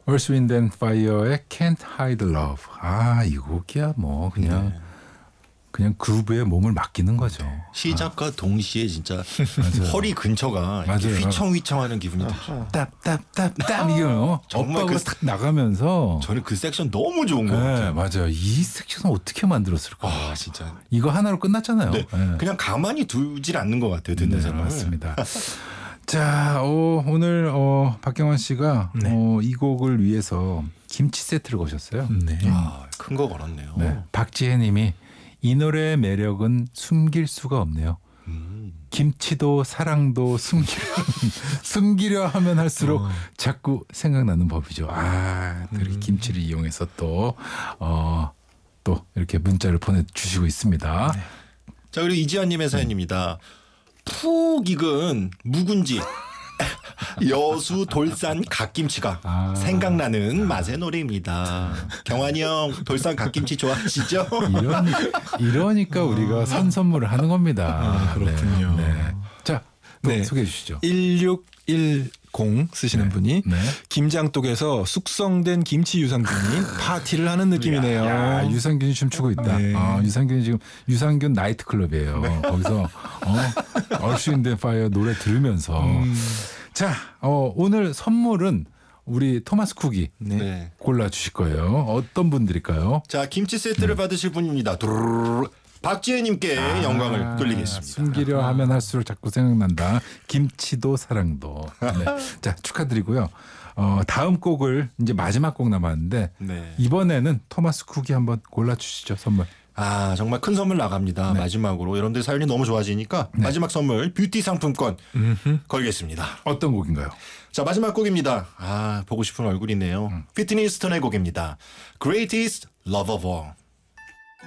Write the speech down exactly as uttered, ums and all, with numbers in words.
Earth, Wind and Fire의 Can't Hide Love. 아, 이 곡이야 뭐 그냥 네. 그냥 그루브에 몸을 맡기는 거죠. 시작과 아. 동시에 진짜 허리 근처가 휘청휘청하는 기분이 들죠. 답답답답 이거 정말 그 딱 나가면서 저는 그 섹션 너무 좋은 거 같아요. 네, 맞아요. 이 섹션은 어떻게 만들었을까? 아 진짜 이거 하나로 끝났잖아요. 네. 네. 그냥 가만히 두질 않는 것 같아요. 듣는 네, 사람은. 맞습니다. 자, 어, 오늘 어, 박경환 씨가 네. 어, 이 곡을 위해서 김치 세트를 거셨어요. 네. 아, 큰 거 걸었네요. 네. 박지혜님이 이 노래의 매력은 숨길 수가 없네요. 음. 김치도 사랑도 숨기려, 숨기려 하면 할수록 어. 자꾸 생각나는 법이죠. 아, 이렇게 음. 김치를 이용해서 또, 어, 또 이렇게 문자를 보내주시고 있습니다. 네. 자, 그리고 이지아님의 사연입니다. 푹 익은 묵은지 여수 돌산 갓김치가 아, 생각나는 맛의 노래입니다. 경환이 형 돌산 갓김치 좋아하시죠? 이러니, 이러니까 우리가 선 선물을 하는 겁니다. 아, 그렇군요. 네, 네. 자, 또 네. 소개해 주시죠. 일육일공 쓰시는 네. 분이 네. 김장독에서 숙성된 김치 유산균이 파티를 하는 느낌이네요. 야, 야, 유산균이 춤추고 있다. 네. 어, 유산균이 지금 유산균 나이트클럽이에요. 네. 거기서 어, Earth, Wind and Fire 노래 들으면서 음. 자, 어, 오늘 선물은 우리 토마스 쿡이 네. 골라주실 거예요. 어떤 분들일까요? 자, 김치 세트를 음. 받으실 분입니다. 두루루루. 박지혜님께 아, 영광을 돌리겠습니다. 숨기려 하면 할수록 자꾸 생각난다. 김치도 사랑도. 네. 자, 축하드리고요. 어, 다음 곡을 이제 마지막 곡 남았는데 네. 이번에는 토마스 쿡이 한번 골라주시죠. 선물. 아, 정말 큰 선물 나갑니다. 네. 마지막으로 여러분들 사연이 너무 좋아지니까 네. 마지막 선물 뷰티 상품권 음흠. 걸겠습니다. 어떤 곡인가요? 자, 마지막 곡입니다. 아, 보고 싶은 얼굴이네요. 음. 피트니 스턴의 곡입니다. Greatest Love of All.